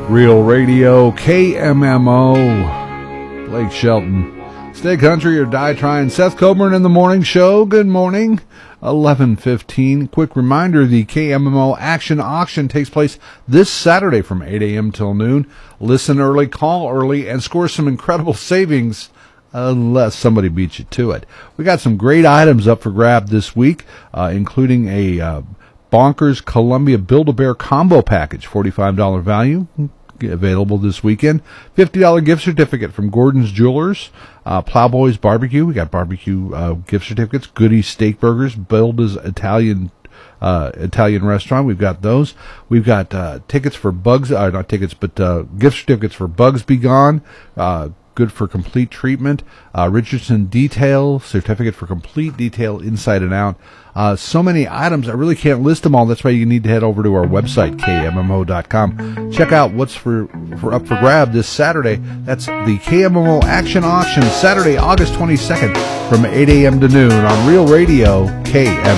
Real Radio, KMMO, Blake Shelton. Stay country or die trying. Seth Coburn in the morning show. Good morning. 11:15. Quick reminder, the KMMO Action Auction takes place this Saturday from 8 a.m. till noon. Listen early, call early, and score some incredible savings unless somebody beats you to it. We got some great items up for grab this week, including a Bonkers Columbia Build-A-Bear combo package, $45 value, available this weekend. $50 gift certificate from Gordon's Jewelers. Plowboys Barbecue, we got barbecue gift certificates. Goodie's Steak Burgers, Builda's Italian restaurant. We've got those. We've got tickets for Bugs, not tickets, but gift certificates for Bugs Be Gone. Good for complete treatment. Richardson Detail, certificate for complete detail inside and out. So many items, I really can't list them all. That's why you need to head over to our website, KMMO.com. Check out what's for up for grab this Saturday. That's the KMMO Action Auction, Saturday, August 22nd from 8 a.m. to noon on Real Radio, KMMO.